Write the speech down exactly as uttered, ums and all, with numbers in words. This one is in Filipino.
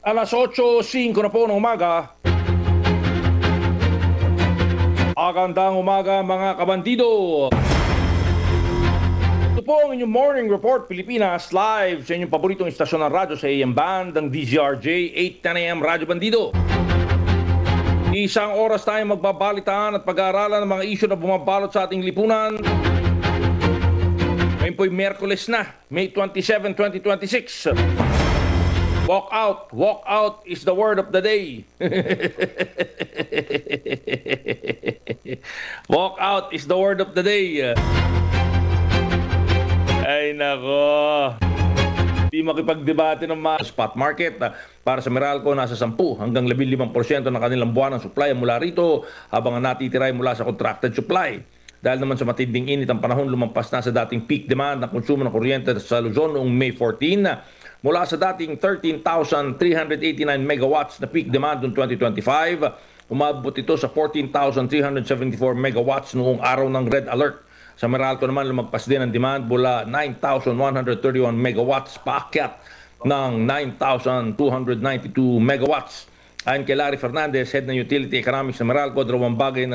Alas otso singko na po ng umaga. Agandang umaga mga kabandido. Ito po ang inyong Morning Report Pilipinas live sa inyong paboritong istasyon ng radyo sa A M Band, ang D Z R J eight ten A M Radyo Bandido. Isang oras tayo magbabalitaan at pag-aaralan ng mga isyu na bumabalot sa ating lipunan. Ngayon po'y Miyerkules na, May twenty-seventh, twenty twenty-six. Walk out, walk out is the word of the day. Walk out is the word of the day. Ay nako. Di makipagdebate ng mga spot market. Para sa Meralco, nasa ten hanggang labing limang porsyento ng kanilang buwan ng supply mula rito, habang ang natitiray mula sa contracted supply. Dahil naman sa matinding init ang panahon, lumampas na sa dating peak demand ng konsumo ng kuryente sa Luzon noong May fourteenth. Mula sa dating thirteen thousand three hundred eighty-nine megawatts na peak demand noong twenty twenty-five, umabot ito sa fourteen thousand three hundred seventy-four megawatts noong araw ng red alert. Sa Meralco naman, lumagpas din ang demand mula nine thousand one hundred thirty-one megawatts paakyat ng nine thousand two hundred ninety-two megawatts. Ayon kay Larry Fernandez, Head ng Utility Economics sa Meralco, dalawang bagay na